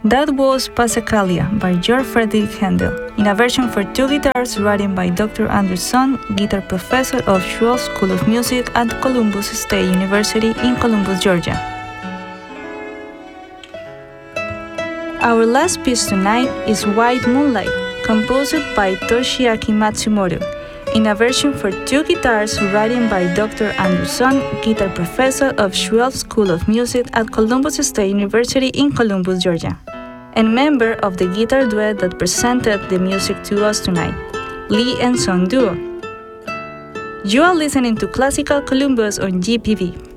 That was Passacaglia by Georg Friedrich Händel, in a version for two guitars written by Dr. Andrew Sohn, guitar professor of Schwab School of Music at Columbus State University in Columbus, Georgia. Our last piece tonight is White Moonlight, composed by Toshiaki Matsumoto, in a version for two guitars written by Dr. Andrew Sohn, guitar professor of Schwab School of Music at Columbus State University in Columbus, Georgia, and member of the guitar duet that presented the music to us tonight, Lee and Sohn Duo. You are listening to Classical Columbus on GPB.